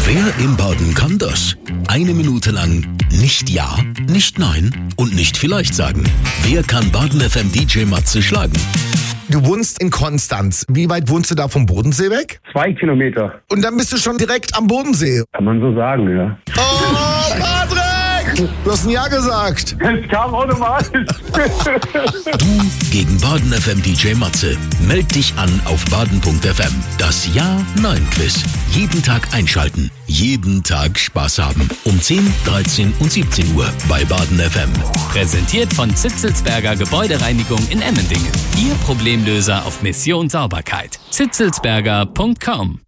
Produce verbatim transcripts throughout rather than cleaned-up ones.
Wer im Baden kann das? Eine Minute lang nicht ja, nicht nein und nicht vielleicht sagen. Wer kann Baden F M D J Matze schlagen? Du wohnst in Konstanz. Wie weit wohnst du da vom Bodensee weg? Zwei Kilometer. Und dann bist du schon direkt am Bodensee. Kann man so sagen, ja. Oh, Patrick! Du hast ein Ja gesagt. Es kam automatisch. Du gegen Baden F M D J Matze. Meld dich an auf baden punkt f m. Das Ja-Nein-Quiz. Jeden Tag einschalten. Jeden Tag Spaß haben. Um zehn, dreizehn und siebzehn Uhr bei Baden F M. Präsentiert von Zitzelsberger Gebäudereinigung in Emmendingen. Ihr Problemlöser auf Mission Sauberkeit. zitzelsberger punkt com.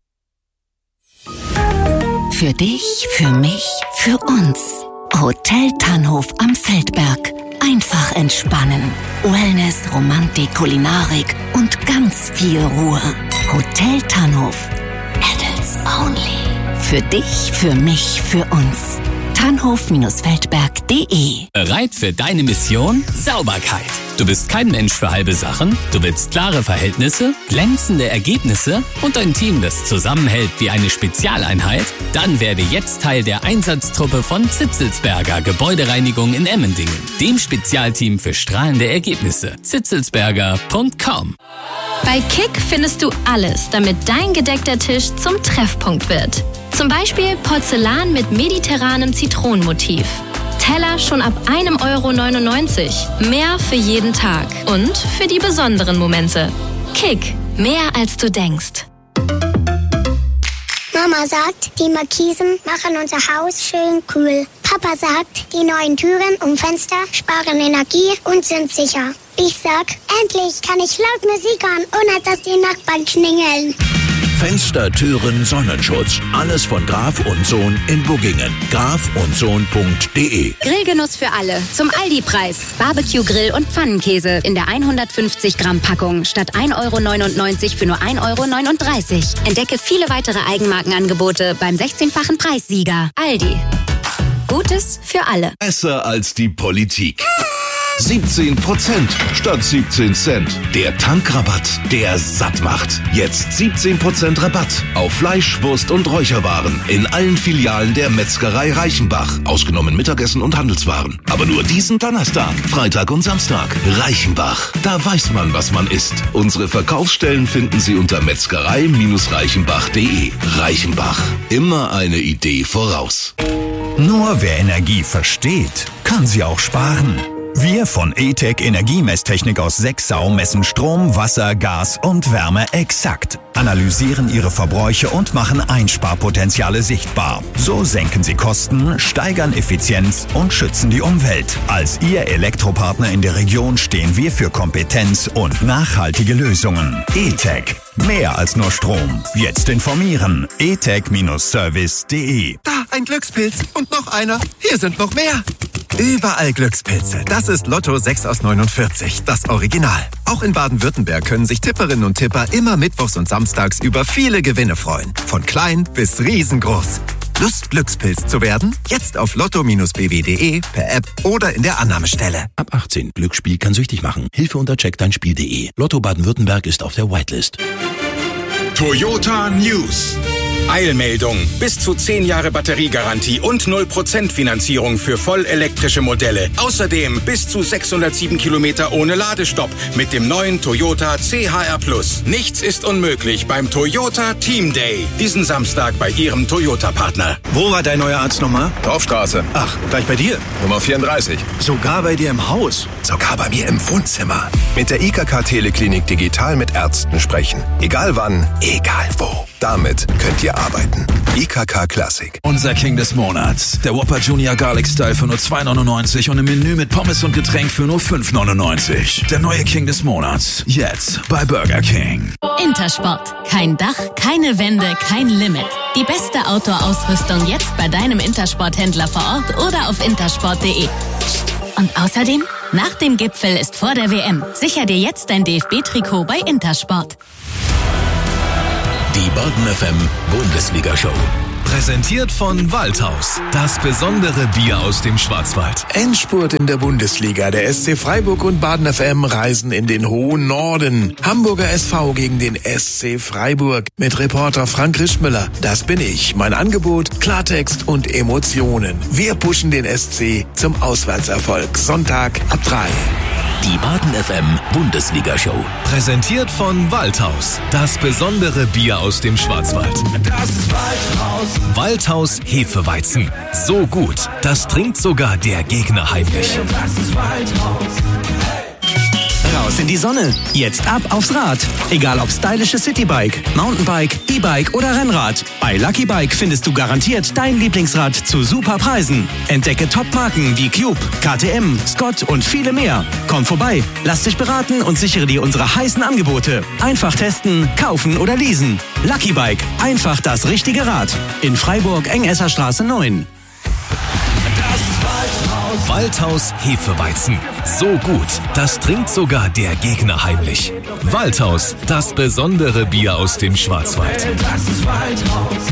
Für dich, für mich, für uns. Hotel Tannhof am Feldberg. Einfach entspannen. Wellness, Romantik, Kulinarik und ganz viel Ruhe. Hotel Tannhof. Adults only. Für dich, für mich, für uns. tannhof Feldberg punkt de. Bereit für deine Mission? Sauberkeit. Du bist kein Mensch für halbe Sachen. Du willst klare Verhältnisse, glänzende Ergebnisse und ein Team, das zusammenhält wie eine Spezialeinheit? Dann werde jetzt Teil der Einsatztruppe von Zitzelsberger Gebäudereinigung in Emmendingen, dem Spezialteam für strahlende Ergebnisse. zitzelsberger punkt com. Bei Kick findest du alles, damit dein gedeckter Tisch zum Treffpunkt wird. Zum Beispiel Porzellan mit mediterranem Zitronenmotiv. Teller schon ab einem Euro neunundneunzig. Mehr für jeden Tag und für die besonderen Momente. Kick, mehr als du denkst. Mama sagt, die Markisen machen unser Haus schön kühl. Papa sagt, die neuen Türen und Fenster sparen Energie und sind sicher. Ich sag, endlich kann ich laut Musik hören, ohne dass die Nachbarn klingeln. Fenster, Türen, Sonnenschutz. Alles von Graf und Sohn in Buggingen. graf und sohn punkt de. Grillgenuss für alle. Zum Aldi-Preis. Barbecue-Grill und Pfannenkäse in der hundertfünfzig Gramm Packung statt ein Euro neunundneunzig für nur ein Euro neununddreißig. Entdecke viele weitere Eigenmarkenangebote beim sechzehnfachen Preissieger. Aldi. Gutes für alle. Besser als die Politik. siebzehn Prozent statt siebzehn Cent. Der Tankrabatt, der satt macht. Jetzt siebzehn Prozent Rabatt auf Fleisch, Wurst und Räucherwaren in allen Filialen der Metzgerei Reichenbach. Ausgenommen Mittagessen und Handelswaren. Aber nur diesen Donnerstag, Freitag und Samstag. Reichenbach, da weiß man, was man isst. Unsere Verkaufsstellen finden Sie unter metzgerei reichenbach punkt de. Reichenbach, immer eine Idee voraus. Nur wer Energie versteht, kann sie auch sparen. Wir von E-Tech Energiemesstechnik aus Sechsau messen Strom, Wasser, Gas und Wärme exakt, analysieren ihre Verbräuche und machen Einsparpotenziale sichtbar. So senken sie Kosten, steigern Effizienz und schützen die Umwelt. Als Ihr Elektropartner in der Region stehen wir für Kompetenz und nachhaltige Lösungen. E-Tech. Mehr als nur Strom. Jetzt informieren. e tech Service punkt de. Da, ein Glückspilz. Und noch einer. Hier sind noch mehr. Überall Glückspilze. Das ist Lotto sechs aus neunundvierzig, das Original. Auch in Baden-Württemberg können sich Tipperinnen und Tipper immer mittwochs und samstags über viele Gewinne freuen. Von klein bis riesengroß. Lust, Glückspilz zu werden? Jetzt auf lotto b w punkt de, per App oder in der Annahmestelle. Ab achtzehn. Glücksspiel kann süchtig machen. Hilfe unter check dein spiel punkt de. Lotto Baden-Württemberg ist auf der Whitelist. Toyota News. Eilmeldung. Bis zu zehn Jahre Batteriegarantie und null Prozent Finanzierung für vollelektrische Modelle. Außerdem bis zu sechshundertsieben Kilometer ohne Ladestopp mit dem neuen Toyota C H R Plus. Nichts ist unmöglich beim Toyota Team Day. Diesen Samstag bei Ihrem Toyota-Partner. Wo war dein neuer Arztnummer? Dorfstraße. Ach, gleich bei dir? Nummer vierunddreißig. Sogar bei dir im Haus? Sogar bei mir im Wohnzimmer. Mit der I K K Teleklinik digital mit Ärzten sprechen. Egal wann, egal wo. Damit könnt ihr arbeiten. I K K Classic. Unser King des Monats. Der Whopper Junior Garlic Style für nur zwei neunundneunzig und im Menü mit Pommes und Getränk für nur fünf neunundneunzig. Der neue King des Monats. Jetzt bei Burger King. Intersport. Kein Dach, keine Wände, kein Limit. Die beste Outdoor-Ausrüstung jetzt bei deinem Intersport-Händler vor Ort oder auf intersport punkt de. Und außerdem, nach dem Gipfel ist vor der W M. Sicher dir jetzt dein D F B-Trikot bei Intersport. Die Baden F M Bundesliga-Show. Präsentiert von Waldhaus. Das besondere Bier aus dem Schwarzwald. Endspurt in der Bundesliga. Der S C Freiburg und Baden F M reisen in den hohen Norden. Hamburger S V gegen den S C Freiburg. Mit Reporter Frank Rischmüller. Das bin ich. Mein Angebot, Klartext und Emotionen. Wir pushen den S C zum Auswärtserfolg. Sonntag ab drei. Die Baden F M Bundesliga-Show. Präsentiert von Waldhaus. Das besondere Bier aus dem Schwarzwald. Das ist Waldhaus. Waldhaus Hefeweizen. So gut, das trinkt sogar der Gegner heimlich. Das ist Waldhaus. Raus in die Sonne. Jetzt ab aufs Rad. Egal ob stylisches Citybike, Mountainbike, E-Bike oder Rennrad. Bei Lucky Bike findest du garantiert dein Lieblingsrad zu super Preisen. Entdecke Top-Marken wie Cube, K T M, Scott und viele mehr. Komm vorbei, lass dich beraten und sichere dir unsere heißen Angebote. Einfach testen, kaufen oder leasen. Lucky Bike. Einfach das richtige Rad. In Freiburg, Engesser Straße neun. Waldhaus Hefeweizen. So gut, das trinkt sogar der Gegner heimlich. Waldhaus, das besondere Bier aus dem Schwarzwald. Das ist Waldhaus.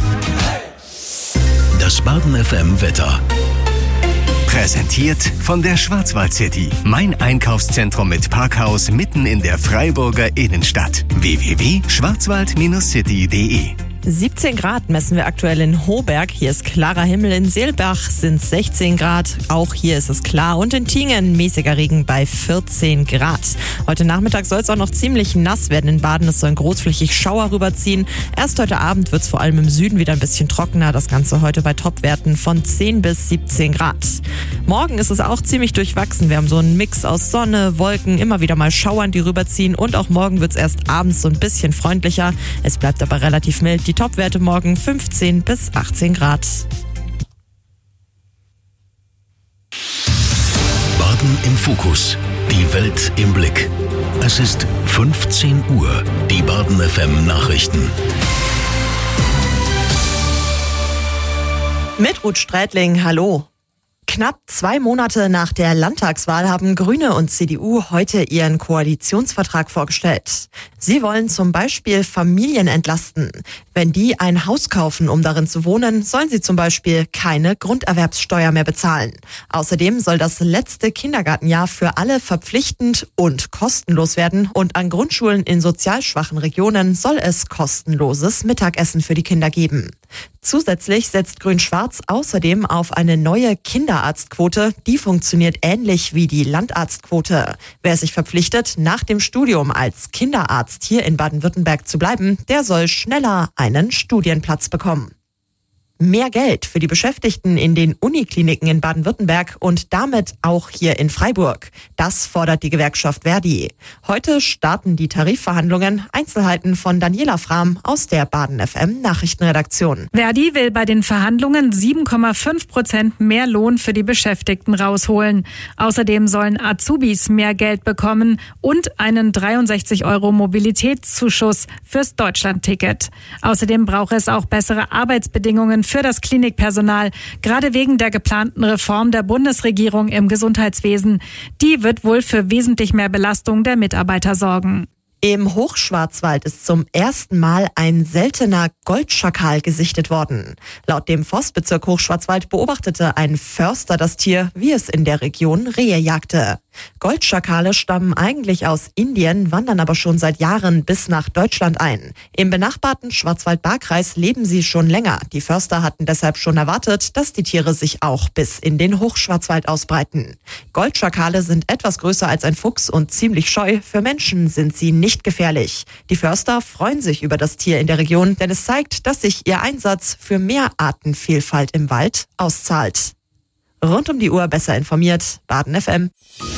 Das Baden F M Wetter. Präsentiert von der Schwarzwald City. Mein Einkaufszentrum mit Parkhaus mitten in der Freiburger Innenstadt. w w w punkt schwarzwald City punkt de siebzehn Grad messen wir aktuell in Hohberg. Hier ist klarer Himmel. In Seelbach sind es sechzehn Grad. Auch hier ist es klar. Und in Tingen mäßiger Regen bei vierzehn Grad. Heute Nachmittag soll es auch noch ziemlich nass werden in Baden. Es sollen großflächig Schauer rüberziehen. Erst heute Abend wird es vor allem im Süden wieder ein bisschen trockener. Das Ganze heute bei Topwerten von zehn bis siebzehn Grad. Morgen ist es auch ziemlich durchwachsen. Wir haben so einen Mix aus Sonne, Wolken, immer wieder mal Schauern, die rüberziehen. Und auch morgen wird es erst abends so ein bisschen freundlicher. Es bleibt aber relativ mild. Die Topwerte morgen fünfzehn bis achtzehn Grad. Baden im Fokus. Die Welt im Blick. Es ist fünfzehn Uhr. Die Baden F M Nachrichten. Mit Ruth Strätling, hallo. Knapp zwei Monate nach der Landtagswahl haben Grüne und C D U heute ihren Koalitionsvertrag vorgestellt. Sie wollen zum Beispiel Familien entlasten. Wenn die ein Haus kaufen, um darin zu wohnen, sollen sie zum Beispiel keine Grunderwerbssteuer mehr bezahlen. Außerdem soll das letzte Kindergartenjahr für alle verpflichtend und kostenlos werden. Und an Grundschulen in sozial schwachen Regionen soll es kostenloses Mittagessen für die Kinder geben. Zusätzlich setzt Grün-Schwarz außerdem auf eine neue Kinderarztquote. Die funktioniert ähnlich wie die Landarztquote. Wer sich verpflichtet, nach dem Studium als Kinderarzt hier in Baden-Württemberg zu bleiben, der soll schneller einen Studienplatz bekommen. Mehr Geld für die Beschäftigten in den Unikliniken in Baden-Württemberg und damit auch hier in Freiburg. Das fordert die Gewerkschaft Verdi. Heute starten die Tarifverhandlungen. Einzelheiten von Daniela Frahm aus der Baden F M Nachrichtenredaktion. Verdi will bei den Verhandlungen sieben Komma fünf Prozent mehr Lohn für die Beschäftigten rausholen. Außerdem sollen Azubis mehr Geld bekommen und einen dreiundsechzig Euro Mobilitätszuschuss fürs Deutschlandticket. Außerdem braucht es auch bessere Arbeitsbedingungen für das Klinikpersonal, gerade wegen der geplanten Reform der Bundesregierung im Gesundheitswesen. Die wird wohl für wesentlich mehr Belastung der Mitarbeiter sorgen. Im Hochschwarzwald ist zum ersten Mal ein seltener Goldschakal gesichtet worden. Laut dem Forstbezirk Hochschwarzwald beobachtete ein Förster das Tier, wie es in der Region Rehe jagte. Goldschakale stammen eigentlich aus Indien, wandern aber schon seit Jahren bis nach Deutschland ein. Im benachbarten Schwarzwald-Baar-Kreis leben sie schon länger. Die Förster hatten deshalb schon erwartet, dass die Tiere sich auch bis in den Hochschwarzwald ausbreiten. Goldschakale sind etwas größer als ein Fuchs und ziemlich scheu. Für Menschen sind sie nicht gefährlich. Die Förster freuen sich über das Tier in der Region, denn es zeigt, dass sich ihr Einsatz für mehr Artenvielfalt im Wald auszahlt. Rund um die Uhr besser informiert, Baden F M.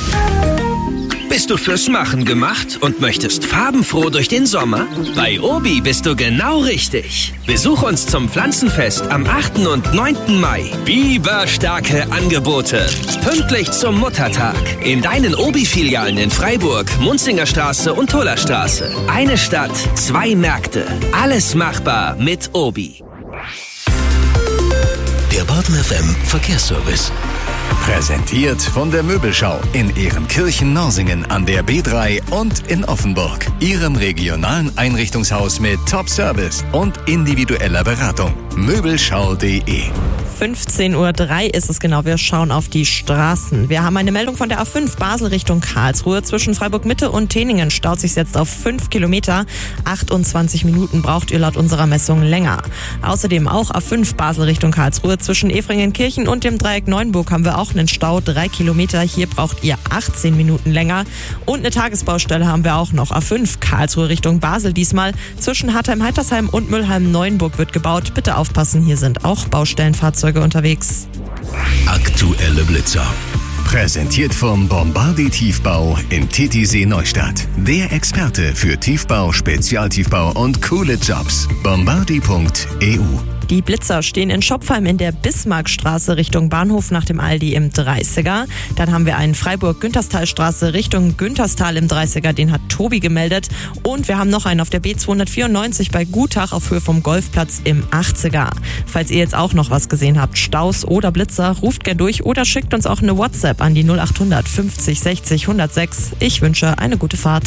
Bist du fürs Machen gemacht und möchtest farbenfroh durch den Sommer? Bei Obi bist du genau richtig. Besuch uns zum Pflanzenfest am achten und neunten Mai. Biberstarke Angebote. Pünktlich zum Muttertag. In deinen Obi-Filialen in Freiburg, Munzingerstraße und Tullerstraße. Eine Stadt, zwei Märkte. Alles machbar mit Obi. Der Baden F M Verkehrsservice. Präsentiert von der Möbelschau in Ehrenkirchen-Norsingen an der B drei und in Offenburg. Ihrem regionalen Einrichtungshaus mit Top-Service und individueller Beratung. Möbelschau punkt de. fünfzehn Uhr drei ist es genau. Wir schauen auf die Straßen. Wir haben eine Meldung von der A fünf Basel Richtung Karlsruhe. Zwischen Freiburg Mitte und Teningen staut sich jetzt auf fünf Kilometer. achtundzwanzig Minuten braucht ihr laut unserer Messung länger. Außerdem auch A fünf Basel Richtung Karlsruhe. Zwischen Efringenkirchen und dem Dreieck Neuenburg haben wir auch einen Stau. Drei Kilometer. Hier braucht ihr achtzehn Minuten länger. Und eine Tagesbaustelle haben wir auch noch. A fünf Karlsruhe Richtung Basel diesmal. Zwischen Hartheim-Heitersheim und Müllheim-Neuenburg wird gebaut. Bitte aufpassen, hier sind auch Baustellenfahrzeuge unterwegs. Aktuelle Blitzer. Präsentiert vom Bombardi Tiefbau in Titisee Neustadt. Der Experte für Tiefbau, Spezialtiefbau und coole Jobs. bombardi punkt e u. Die Blitzer stehen in Schopfheim in der Bismarckstraße Richtung Bahnhof nach dem Aldi im dreißiger. Dann haben wir einen Freiburg-Günterstalstraße Richtung Günterstal im dreißiger, den hat Tobi gemeldet. Und wir haben noch einen auf der B zweihundertvierundneunzig bei Gutach auf Höhe vom Golfplatz im achtziger. Falls ihr jetzt auch noch was gesehen habt, Staus oder Blitzer, ruft gern durch oder schickt uns auch eine WhatsApp an die null acht hundert fünfzig sechzig hundertsechs. Ich wünsche eine gute Fahrt.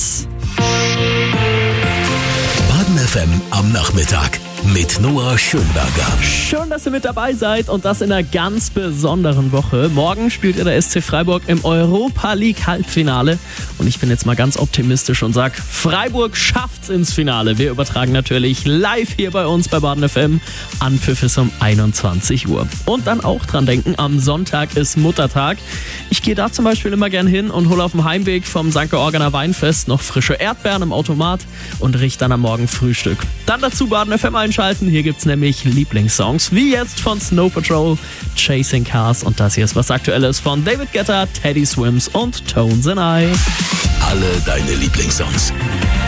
Baden F M am Nachmittag mit Noah Schönberger. Schön, dass ihr mit dabei seid und das in einer ganz besonderen Woche. Morgen spielt ihr der S C Freiburg im Europa League Halbfinale und ich bin jetzt mal ganz optimistisch und sag, Freiburg schafft's ins Finale. Wir übertragen natürlich live hier bei uns bei Baden F M. Anpfiff ist um einundzwanzig Uhr. Und dann auch dran denken, am Sonntag ist Muttertag. Ich gehe da zum Beispiel immer gern hin und hole auf dem Heimweg vom Sankt Georgener Weinfest noch frische Erdbeeren im Automat und richte dann am Morgen Frühstück. Dann dazu Baden F M einschalten. Hier gibt's nämlich Lieblingssongs, wie jetzt von Snow Patrol, Chasing Cars und das hier ist was Aktuelles von David Guetta, Teddy Swims und Tones and I. Alle deine Lieblingssongs.